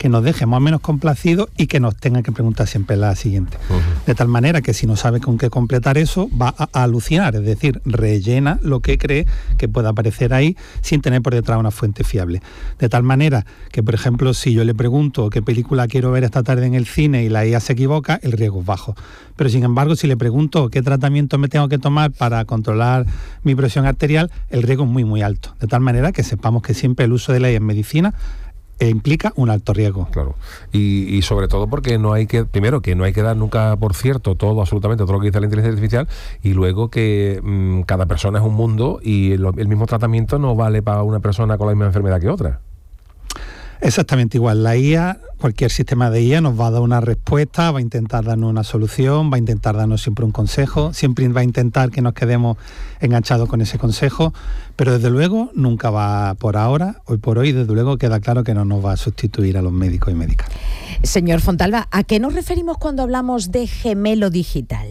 que nos deje más o menos complacidos y que nos tengan que preguntar siempre la siguiente. De tal manera que si no sabe con qué completar eso, va a alucinar, es decir, rellena lo que cree que pueda aparecer ahí sin tener por detrás una fuente fiable. De tal manera que, por ejemplo, si yo le pregunto qué película quiero ver esta tarde en el cine y la IA se equivoca, el riesgo es bajo. Pero sin embargo, si le pregunto qué tratamiento me tengo que tomar para controlar mi presión arterial, el riesgo es muy, muy alto. De tal manera que sepamos que siempre el uso de la IA en medicina implica un alto riesgo. Claro. Y sobre todo porque no hay que, primero, que no hay que dar nunca por cierto todo, absolutamente todo lo que dice la inteligencia artificial, y luego que cada persona es un mundo y el mismo tratamiento no vale para una persona con la misma enfermedad que otra. Exactamente igual. La IA, cualquier sistema de IA nos va a dar una respuesta, va a intentar darnos una solución, va a intentar darnos siempre un consejo, siempre va a intentar que nos quedemos enganchados con ese consejo, pero desde luego nunca va, por ahora, hoy por hoy, desde luego queda claro que no nos va a sustituir a los médicos y médicas. Señor Fontalva, ¿a qué nos referimos cuando hablamos de gemelo digital?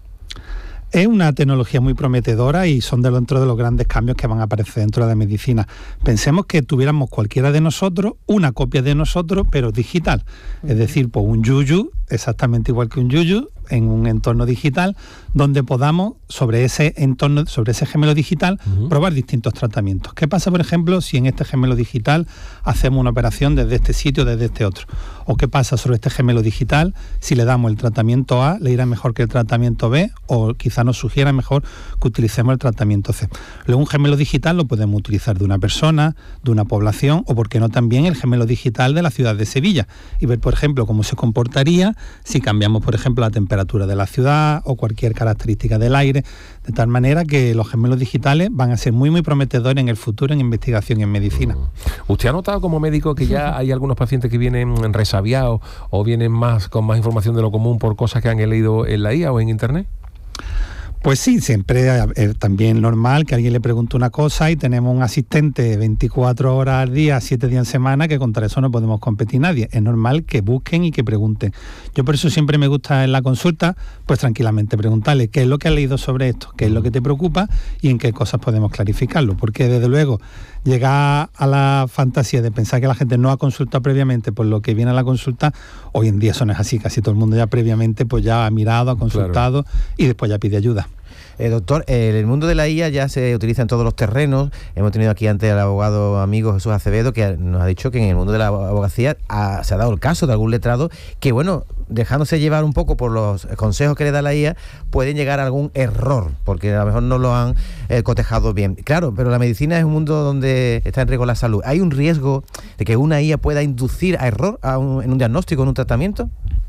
Es una tecnología muy prometedora y son dentro de los grandes cambios que van a aparecer dentro de la medicina. Pensemos que tuviéramos cualquiera de nosotros una copia de nosotros, pero digital. Es decir, pues un yuyu, exactamente igual que un yuyu, en un entorno digital, donde podamos, sobre ese entorno, sobre ese gemelo digital, probar distintos tratamientos. ¿Qué pasa, por ejemplo, si en este gemelo digital hacemos una operación desde este sitio, desde este otro? ¿O qué pasa sobre este gemelo digital si le damos el tratamiento A, le irá mejor que el tratamiento B, o quizá nos sugiera mejor que utilicemos el tratamiento C? Luego, un gemelo digital lo podemos utilizar de una persona, de una población, o por qué no también el gemelo digital de la ciudad de Sevilla, y ver, por ejemplo, cómo se comportaría si cambiamos, por ejemplo, la temperatura de la ciudad o cualquier característica del aire, de tal manera que los gemelos digitales van a ser muy, muy prometedores en el futuro en investigación y en medicina. ¿Usted ha notado como médico que ya hay algunos pacientes que vienen resabiados o vienen con más información de lo común por cosas que han leído en la IA o en internet? Pues sí, siempre es también normal que alguien le pregunte una cosa y tenemos un asistente 24 horas al día, 7 días en semana, que contra eso no podemos competir nadie. Es normal que busquen y que pregunten. Yo por eso siempre me gusta en la consulta, pues tranquilamente preguntarle qué es lo que has leído sobre esto, qué es lo que te preocupa y en qué cosas podemos clarificarlo. Porque desde luego, llegar a la fantasía de pensar que la gente no ha consultado previamente por lo que viene a la consulta, hoy en día eso no es así. Casi todo el mundo ya previamente pues ya ha mirado, ha consultado, claro, y después ya pide ayuda. Doctor, el mundo de la IA ya se utiliza en todos los terrenos. Hemos tenido aquí antes al abogado amigo Jesús Acevedo, que nos ha dicho que en el mundo de la abogacía se ha dado el caso de algún letrado que, bueno, dejándose llevar un poco por los consejos que le da la IA, pueden llegar a algún error, porque a lo mejor no lo han cotejado bien. Claro, pero la medicina es un mundo donde está en riesgo la salud. ¿Hay un riesgo de que una IA pueda inducir a error en un diagnóstico, en un tratamiento?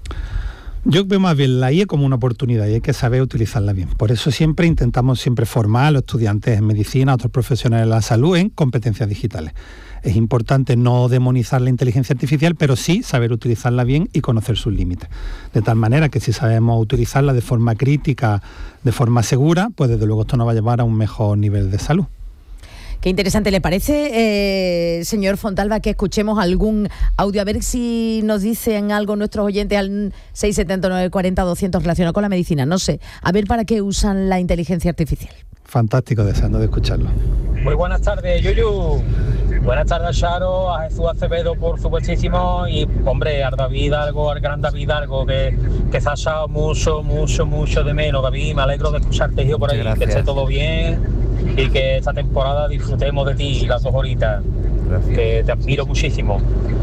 Yo veo más bien la IA como una oportunidad y hay que saber utilizarla bien. Por eso intentamos formar a los estudiantes en medicina, a otros profesionales de la salud en competencias digitales. Es importante no demonizar la inteligencia artificial, pero sí saber utilizarla bien y conocer sus límites. De tal manera que si sabemos utilizarla de forma crítica, de forma segura, pues desde luego esto nos va a llevar a un mejor nivel de salud. Qué interesante. ¿Le parece, señor Fontalva, que escuchemos algún audio? A ver si nos dicen algo nuestros oyentes al 679-40-200 relacionado con la medicina. No sé. A ver para qué usan la inteligencia artificial. Fantástico, deseando de escucharlo. Muy buenas tardes, Yuyu. Buenas tardes a Charo, a Jesús Acevedo, por supuestísimo. Y, hombre, al David Hidalgo, al gran David Hidalgo, que se ha echado mucho de menos. David, me alegro de escucharte, yo por ahí, que esté todo bien y que esta temporada disfrutemos de ti las 2 horitas. Gracias. Que te admiro muchísimo.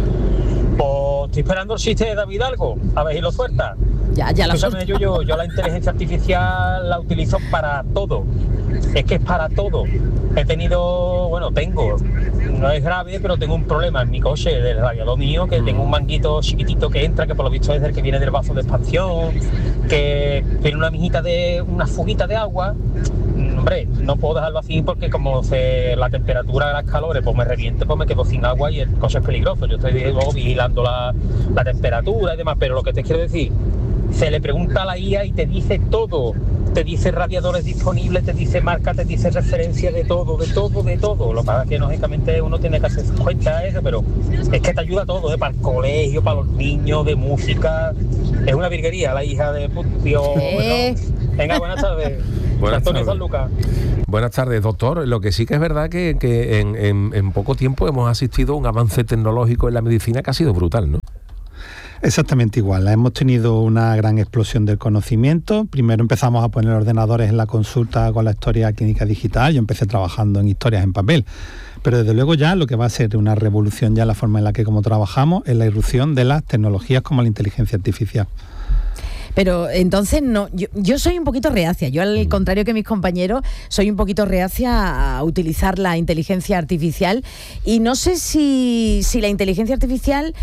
Pues estoy esperando el chiste de David Hidalgo, a ver si lo suelta. Ya lo suelta. Yo la inteligencia artificial la utilizo para todo. Es que es para todo. Tengo, no es grave, pero tengo un problema en mi coche del radiador mío, que tengo un manguito chiquitito que entra, que por lo visto es el que viene del vaso de expansión, que tiene una fuguita de agua. Hombre, no puedo dejarlo así porque como la temperatura de las calores pues me reviente, pues me quedo sin agua y el coche es peligroso. Yo estoy luego vigilando la temperatura y demás, pero lo que te quiero decir, se le pregunta a la IA y te dice todo. Te dice radiadores disponibles, te dice marca, te dice referencia de todo. Lo que pasa es que lógicamente uno tiene que hacer cuenta de eso, pero es que te ayuda todo, para el colegio, para los niños, de música. Es una virguería la hija de Dios. Venga, buenas tardes. Buenas tardes. San Lucas. Buenas tardes, doctor. Lo que sí que es verdad que en poco tiempo hemos asistido a un avance tecnológico en la medicina que ha sido brutal, ¿no? Exactamente igual. Hemos tenido una gran explosión del conocimiento. Primero empezamos a poner ordenadores en la consulta con la historia clínica digital. Yo empecé trabajando en historias en papel. Pero desde luego ya lo que va a ser una revolución ya en la forma en la que como trabajamos es la irrupción de las tecnologías como la inteligencia artificial. Pero entonces no, yo soy un poquito reacia, yo al contrario que mis compañeros, soy un poquito reacia a utilizar la inteligencia artificial y no sé si la inteligencia artificial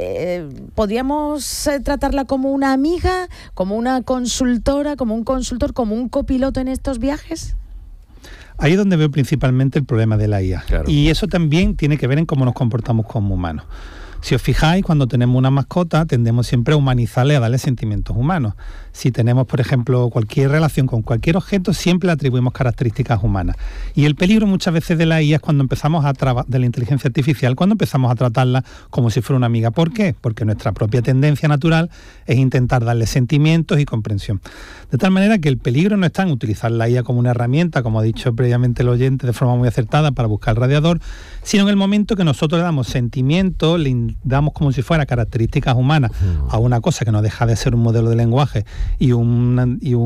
podríamos tratarla como una amiga, como una consultora, como un consultor, como un copiloto en estos viajes. Ahí es donde veo principalmente el problema de la IA. Claro. Y eso también tiene que ver en cómo nos comportamos como humanos. Si os fijáis, cuando tenemos una mascota, tendemos siempre a humanizarle, a darle sentimientos humanos. Si tenemos, por ejemplo, cualquier relación con cualquier objeto, siempre le atribuimos características humanas. Y el peligro muchas veces de la IA es cuando empezamos de la inteligencia artificial, cuando empezamos a tratarla como si fuera una amiga. ¿Por qué? Porque nuestra propia tendencia natural es intentar darle sentimientos y comprensión. De tal manera que el peligro no está en utilizar la IA como una herramienta, como ha dicho previamente el oyente de forma muy acertada, para buscar el radiador, sino en el momento que nosotros le damos sentimientos, le damos como si fuera características humanas a una cosa que no deja de ser un modelo de lenguaje y una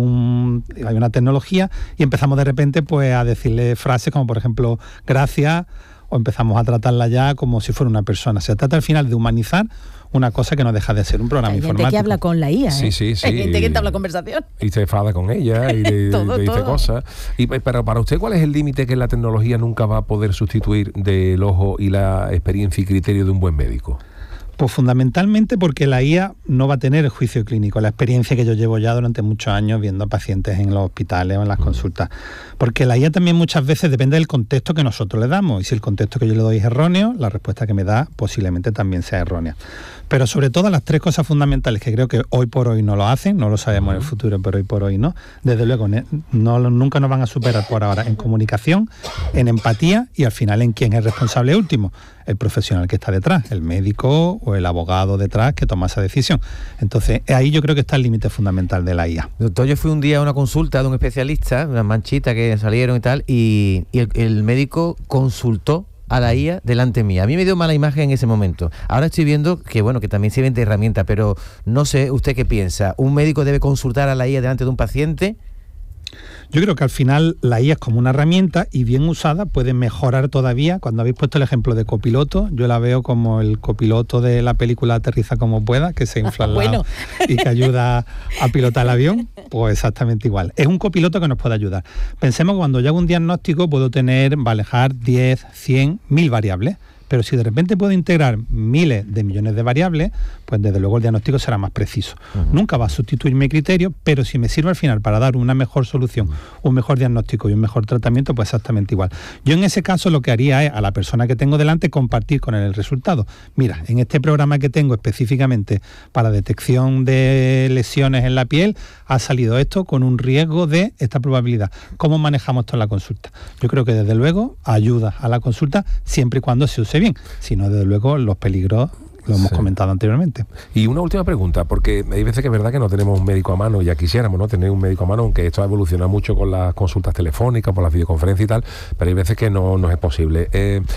tecnología, y empezamos de repente pues a decirle frases como por ejemplo gracias, o empezamos a tratarla ya como si fuera una persona. Se trata al final de humanizar una cosa que no deja de ser un programa informático. Hay gente que habla con la IA, ¿eh? Sí. Hay gente que entabla conversación. Y se enfada con ella y le dice cosas. Pero para usted, ¿cuál es el límite que la tecnología nunca va a poder sustituir del ojo y la experiencia y criterio de un buen médico? Pues fundamentalmente porque la IA no va a tener el juicio clínico, la experiencia que yo llevo ya durante muchos años viendo pacientes en los hospitales o en las consultas. Porque la IA también muchas veces depende del contexto que nosotros le damos, y si el contexto que yo le doy es erróneo, la respuesta que me da posiblemente también sea errónea. Pero sobre todo las tres cosas fundamentales que creo que hoy por hoy no lo hacen, no lo sabemos en el futuro, pero hoy por hoy no, desde luego nunca nos van a superar por ahora en comunicación, en empatía y al final en quién es el responsable último, el profesional que está detrás, el médico o el abogado detrás que toma esa decisión. Entonces ahí yo creo que está el límite fundamental de la IA. Doctor, yo fui un día a una consulta de un especialista, unas manchitas que salieron y tal, y el médico consultó a la IA delante mía. A mí me dio mala imagen en ese momento. Ahora estoy viendo que bueno, que también sirven de herramienta, pero no sé usted qué piensa. ¿Un médico debe consultar a la IA delante de un paciente? Yo creo que al final la IA es como una herramienta y bien usada puede mejorar todavía. Cuando habéis puesto el ejemplo de copiloto, yo la veo como el copiloto de la película Aterriza como pueda, que se infla al lado y que ayuda a pilotar el avión, pues exactamente igual. Es un copiloto que nos puede ayudar. Pensemos que cuando yo hago un diagnóstico puedo manejar 10, 100, 1000 variables. Pero si de repente puedo integrar miles de millones de variables, pues desde luego el diagnóstico será más preciso. Nunca va a sustituir mi criterio, pero si me sirve al final para dar una mejor solución, un mejor diagnóstico y un mejor tratamiento, pues exactamente igual. Yo en ese caso lo que haría es a la persona que tengo delante compartir con él el resultado. Mira, en este programa que tengo específicamente para detección de lesiones en la piel, ha salido esto con un riesgo de esta probabilidad. ¿Cómo manejamos esto en la consulta? Yo creo que desde luego ayuda a la consulta siempre y cuando se use bien, si no, desde luego los peligros lo hemos comentado anteriormente. Y una última pregunta, porque hay veces que es verdad que no tenemos un médico a mano, ya quisiéramos, ¿no?, tener un médico a mano, aunque esto ha evolucionado mucho con las consultas telefónicas, por las videoconferencias y tal, pero hay veces que no es posible.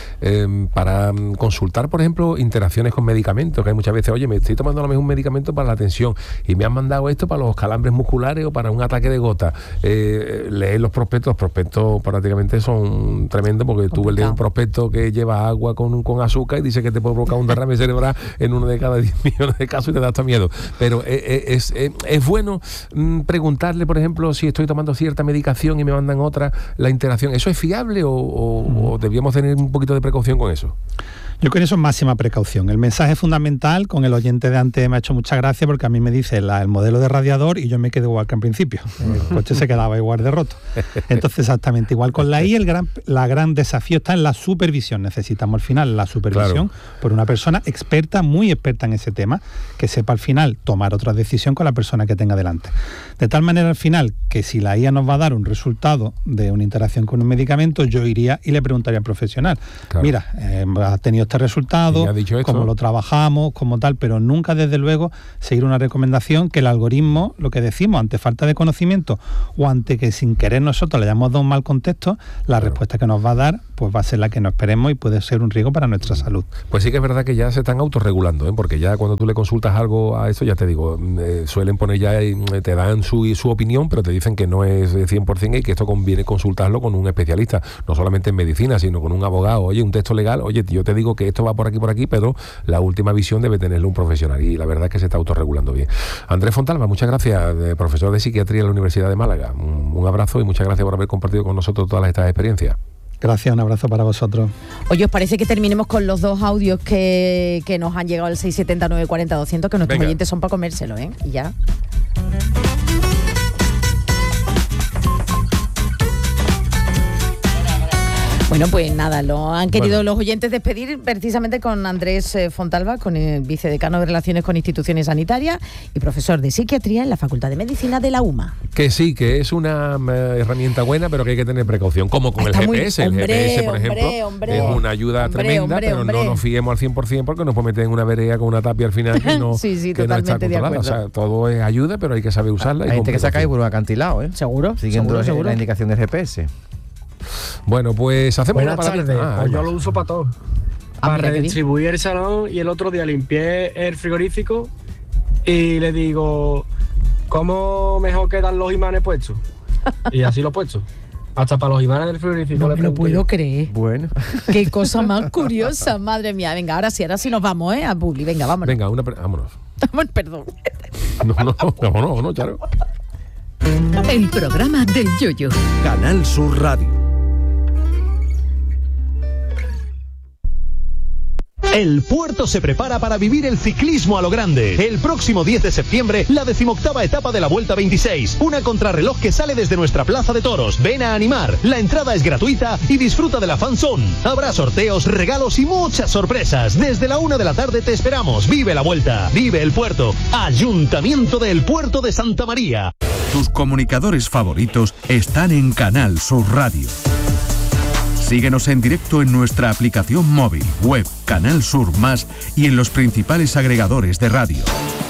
Para consultar, por ejemplo, interacciones con medicamentos, que hay muchas veces, oye, me estoy tomando a lo mejor un medicamento para la tensión y me han mandado esto para los calambres musculares o para un ataque de gota. Leer los prospectos prácticamente son tremendos, porque tú lees un prospecto que lleva agua con azúcar y dice que te puede provocar un derrame cerebral en uno de cada 10 millones de casos y te da hasta miedo. Pero es bueno preguntarle, por ejemplo, si estoy tomando cierta medicación y me mandan otra, la interacción. ¿Eso es fiable o debíamos tener un poquito de precaución con eso? Yo con eso es máxima precaución. El mensaje fundamental, con el oyente de antes me ha hecho mucha gracia porque a mí me dice el modelo de radiador y yo me quedo igual que en principio. El coche se quedaba igual de roto. Entonces exactamente igual con la IA, la gran desafío está en la supervisión. Necesitamos al final la supervisión por una persona experta, muy experta en ese tema, que sepa al final tomar otra decisión con la persona que tenga delante. De tal manera al final que si la IA nos va a dar un resultado de una interacción con un medicamento, yo iría y le preguntaría al profesional, mira, has tenido este resultado, cómo lo trabajamos, como tal, pero nunca desde luego seguir una recomendación que el algoritmo, lo que decimos, ante falta de conocimiento o ante que sin querer nosotros le hayamos dado un mal contexto, la respuesta que nos va a dar pues va a ser la que no esperemos y puede ser un riesgo para nuestra salud. Pues sí que es verdad que ya se están autorregulando, porque ya cuando tú le consultas algo a eso, ya te digo, suelen poner ya, te dan su opinión, pero te dicen que no es 100% y que esto conviene consultarlo con un especialista, no solamente en medicina, sino con un abogado. Oye, un texto legal, oye, yo te digo que esto va por aquí, pero la última visión debe tenerlo un profesional, y la verdad es que se está autorregulando bien. Andrés Fontalva, muchas gracias, profesor de psiquiatría en la Universidad de Málaga. Un abrazo y muchas gracias por haber compartido con nosotros todas estas experiencias. Gracias, un abrazo para vosotros. Oye, ¿os parece que terminemos con los dos audios que nos han llegado al 670-940-200, que nuestros oyentes son para comérselo, y ya? Bueno, pues nada, lo han querido los oyentes despedir precisamente con Andrés Fontalva, con el vicedecano de Relaciones con Instituciones Sanitarias y profesor de Psiquiatría en la Facultad de Medicina de la UMA. Que sí, que es una herramienta buena, pero que hay que tener precaución, como con el GPS. El GPS, por ejemplo, es una ayuda tremenda, pero no nos fiemos al 100% porque nos puede meter en una vereda con una tapia al final que no, sí, que no está controlada. O sea, todo es ayuda, pero hay que saber usarla. Hay gente que saca ahí por un acantilado, ¿Seguro? Siguiendo la indicación del GPS. Bueno, pues hacemos Buenas tardes. Pues yo lo uso para todo. Para redistribuir el salón, y el otro día limpié el frigorífico y le digo, ¿cómo mejor quedan los imanes puestos? Y así lo he puesto. Hasta para los imanes del frigorífico. No me lo puedo creer. Bueno. Qué cosa más curiosa, madre mía. Venga, ahora sí nos vamos, a Publi. Venga, vámonos. Venga, vámonos. Perdón. No, Charo. El programa del Yoyo. Canal Sur Radio. El puerto se prepara para vivir el ciclismo a lo grande. El próximo 10 de septiembre, la 18ª etapa de la Vuelta 26. Una contrarreloj que sale desde nuestra Plaza de Toros. Ven a animar. La entrada es gratuita y disfruta de la fanzone. Habrá sorteos, regalos y muchas sorpresas. Desde la 1 de la tarde te esperamos. Vive la Vuelta. Vive el puerto. Ayuntamiento del Puerto de Santa María. Tus comunicadores favoritos están en Canal Sur Radio. Síguenos en directo en nuestra aplicación móvil, web, Canal Sur Más y en los principales agregadores de radio.